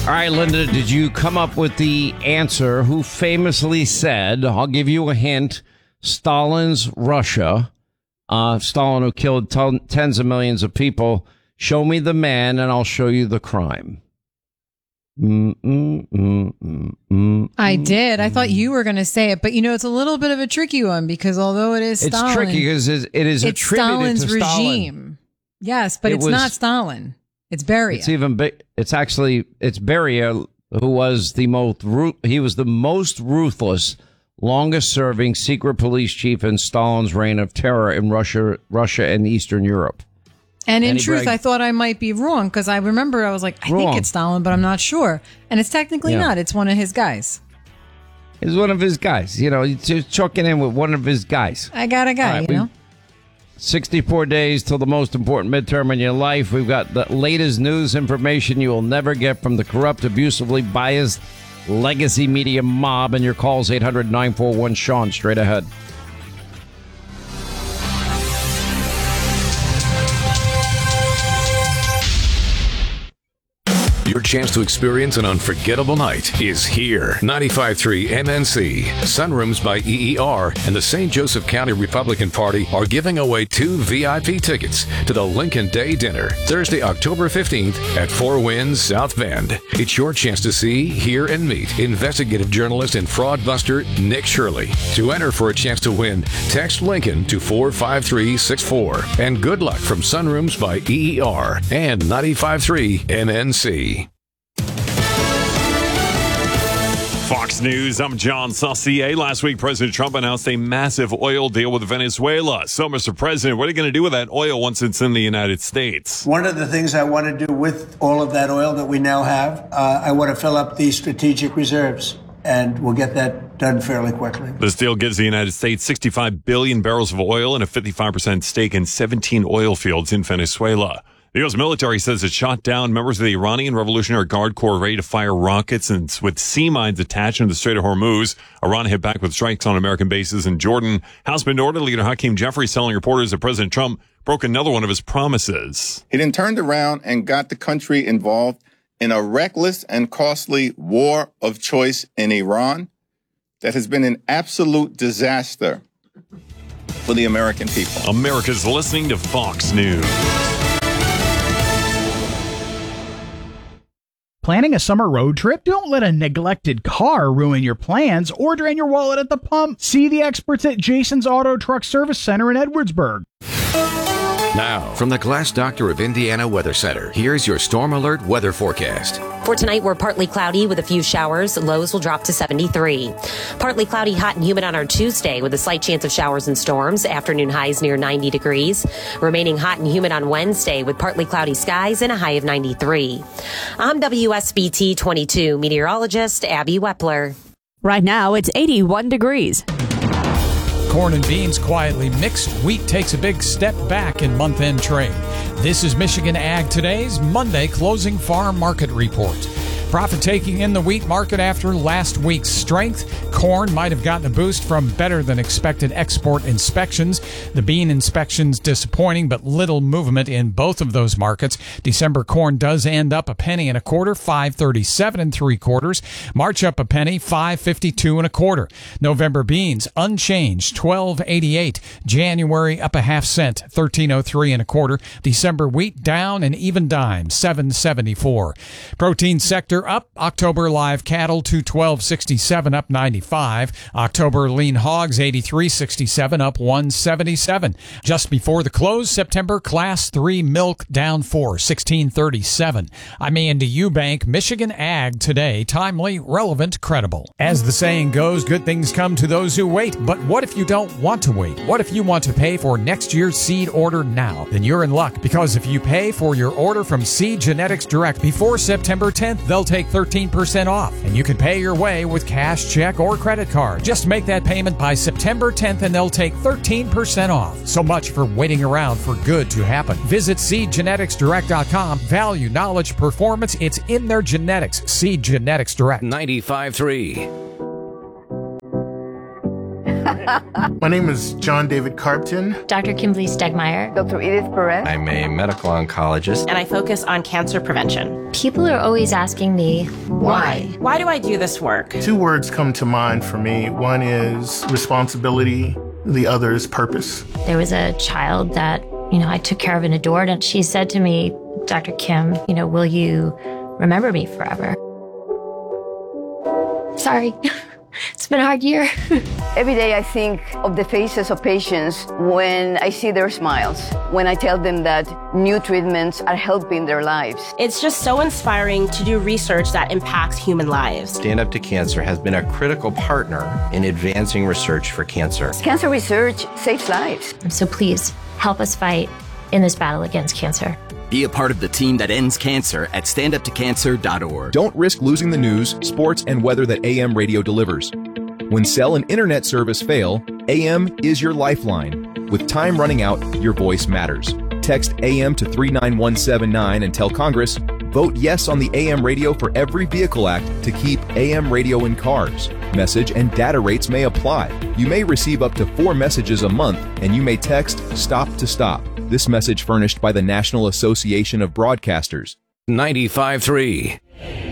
All right, Linda, did you come up with the answer? Who famously said, I'll give you a hint, Stalin's Russia, Stalin who killed tens of millions of people, show me the man and I'll show you the crime. I did. I thought you were going to say it, but it's a little bit of a tricky one because although it is Stalin, it's tricky because it is it's attributed Stalin's to Stalin. Regime. Yes, but it's not Stalin. It's Beria. It's Beria, who was the most ruthless, longest serving secret police chief in Stalin's reign of terror in Russia and Eastern Europe. And in truth, I thought I might be wrong because I remember I was like, I think it's Stalin, but I'm not sure. And it's technically not. It's one of his guys. It's one of his guys. He's just chucking in with one of his guys. I got a guy, right, 64 days till the most important midterm in your life. We've got the latest news information you will never get from the corrupt, abusively biased legacy media mob. And your calls 800-941-SEAN. Straight ahead. Your chance to experience an unforgettable night is here. 95.3 MNC, Sunrooms by EER, and the St. Joseph County Republican Party are giving away 2 VIP tickets to the Lincoln Day Dinner, Thursday, October 15th at Four Winds, South Bend. It's your chance to see, hear, and meet investigative journalist and fraud buster Nick Shirley. To enter for a chance to win, text Lincoln to 45364. And good luck from Sunrooms by EER and 95.3 MNC. Fox News, I'm John Saucier. Last week, President Trump announced a massive oil deal with Venezuela. So, Mr. President, what are you going to do with that oil once it's in the United States? One of the things I want to do with all of that oil that we now have, I want to fill up the strategic reserves, and we'll get that done fairly quickly. This deal gives the United States 65 billion barrels of oil and a 55% stake in 17 oil fields in Venezuela. The U.S. military says it shot down members of the Iranian Revolutionary Guard Corps ready to fire rockets and with sea mines attached in the Strait of Hormuz. Iran hit back with strikes on American bases in Jordan. House Minority Leader Hakeem Jeffries telling reporters that President Trump broke another one of his promises. He then turned around and got the country involved in a reckless and costly war of choice in Iran that has been an absolute disaster for the American people. America's listening to Fox News. Planning a summer road trip? Don't let a neglected car ruin your plans or drain your wallet at the pump. See the experts at Jason's Auto Truck Service Center in Edwardsburg. Now, from the Glass Doctor of Indiana Weather Center, here's your Storm Alert weather forecast. For tonight, we're partly cloudy with a few showers. Lows will drop to 73. Partly cloudy, hot and humid on our Tuesday with a slight chance of showers and storms. Afternoon highs near 90 degrees. Remaining hot and humid on Wednesday with partly cloudy skies and a high of 93. I'm WSBT 22 meteorologist Abby Wepler. Right now, it's 81 degrees. Corn and beans quietly mixed. Wheat takes a big step back in month-end trade. This is Michigan Ag Today's Monday closing farm market report. Profit taking in the wheat market after last week's strength. Corn might have gotten a boost from better than expected export inspections. The bean inspections disappointing, but little movement in both of those markets. December corn does end up a penny and a quarter, 5.37 3/4. March up a penny, 5.52 1/4. November beans unchanged, 12.88. January up a half cent, 13.03 1/4. December wheat down an even dime, 7.74. Protein sector up. October live cattle 212.67 up 95. October lean hogs 83.67 up 177. Just before the close, September class 3 milk down 4, 16.37. I'm Andy Eubank. Michigan Ag Today, timely, relevant, credible. As the saying goes, good things come to those who wait. But what if you don't want to wait? What if you want to pay for next year's seed order now? Then you're in luck, because if you pay for your order from Seed Genetics Direct before September 10th, they'll take 13% off, and you can pay your way with cash, check, or credit card. Just make that payment by September 10th and they'll take 13% off. So much for waiting around for good to happen. Visit SeedGeneticsDirect.com. Value, knowledge, performance, it's in their genetics. Seed Genetics Direct. 95.3. My name is John David Carpton. Dr. Kimberly Stegmeyer. Dr. Edith Perez. I'm a medical oncologist. And I focus on cancer prevention. People are always asking me, why? Why do I do this work? 2 words come to mind for me. One is responsibility. The other is purpose. There was a child that, I took care of and adored, and she said to me, Dr. Kim, will you remember me forever? Sorry. It's been a hard year. Every day I think of the faces of patients when I see their smiles, when I tell them that new treatments are helping their lives. It's just so inspiring to do research that impacts human lives. Stand Up to Cancer has been a critical partner in advancing research for cancer. Cancer research saves lives. So please help us fight in this battle against cancer. Be a part of the team that ends cancer at standuptocancer.org. Don't risk losing the news, sports, and weather that AM radio delivers. When cell and internet service fail, AM is your lifeline. With time running out, your voice matters. Text AM to 39179 and tell Congress, vote yes on the AM radio for every vehicle act to keep AM radio in cars. Message and data rates may apply. You may receive up to 4 messages a month, and you may text STOP to STOP. This message furnished by the National Association of Broadcasters. 95.3